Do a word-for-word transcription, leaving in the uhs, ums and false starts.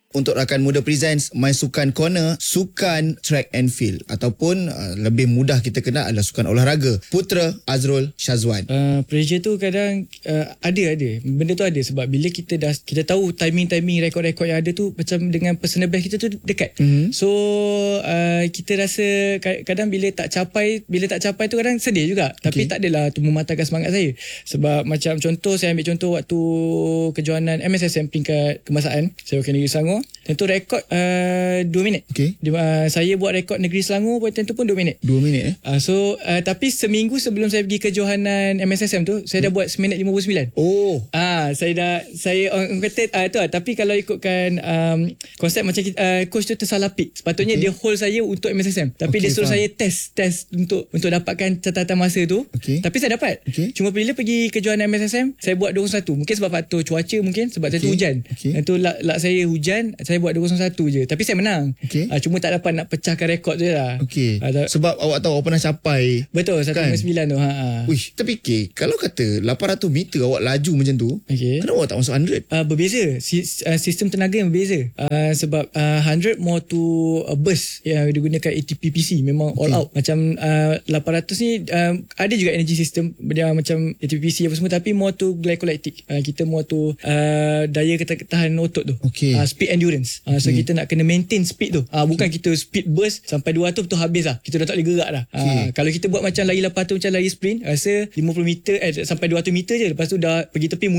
Untuk rakan muda Presents My Sukan Corner, sukan track and field ataupun uh, lebih mudah kita kenal adalah sukan olahraga. Putra Azrul Syazwan. Uh, pressure tu kadang uh, ada ada. Benda tu ada sebab bila kita dah kita tahu timing-timing rekod-rekod yang ada tu macam dengan personal best kita tu dekat. Mm-hmm. So uh, kita rasa kadang bila tak capai bila tak capai tu kadang sedih juga. Okay. Tapi tak adalah tu mematahkan semangat saya. Sebab macam contoh saya ambil contoh waktu kejohanan M S S M peringkat kebangsaan, saya wakil Negeri Selangor. Tentu rekod uh, dua minit. Okay. Dia, uh, saya buat rekod Negeri Selangor pun tentu pun dua minit. dua minit eh? Uh, so uh, tapi seminggu sebelum saya pergi kejohanan M S S M tu, saya dah buat seminit lima puluh sembilan. Oh. Ah, uh, saya dah saya orang kata uh, tu lah. Tapi kalau ikutkan um, konsep macam uh, coach tu tersalah pick. Sepatutnya okay. dia hold saya untuk M S S M. Tapi okay, dia suruh faham. saya test test untuk untuk dapatkan catatan masa tu. Okay. Tapi saya dapat. Okay. Cuma bila pergi kejohanan M S S M, saya buat dua kosong satu. Mungkin sebab faktor cuaca mungkin sebab okay. tu hujan. Okay. Dan tu lak, lak saya hujan, saya buat dua kosong satu je. Tapi saya menang. Okay. Uh, cuma tak dapat nak pecahkan rekod je lah. Okay. Uh, sebab awak tahu awak pernah capai. Betul, seratus lima puluh sembilan kan? tu. Ha. Wish, tapi okay, kalau kata lapan ratus meter awak laju macam tu, okay. kenapa awak tak masuk seratus? Uh, berbeza. Sistem tenaga yang berbeza. Uh, sebab uh, seratus more to uh, burst yang digunakan A T P P C. Memang all okay. out. Macam uh, lapan ratus ni uh, ada juga energy system dia macam A T P P C apa semua, tapi more to glycolytic. Uh, kita more to uh, daya ketahan otot tu. Okay. Uh, speed endurance. Uh, so okay. kita nak kena maintain speed tu. Uh, bukan okay. kita speed burst sampai dua ratus betul habis lah. Kita dah tak boleh gerak dah. Okay. Uh, kalau kita buat macam lari lapan ratus macam lari sprint, rasa lima puluh meter eh, sampai dua ratus meter je. Lepas tu dah pergi tepi